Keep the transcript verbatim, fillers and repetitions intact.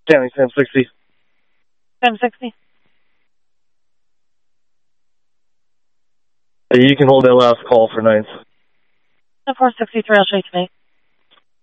County, Sam sixty. Sam sixty. You can hold that last call for nights. four sixty-three, I'll show you today.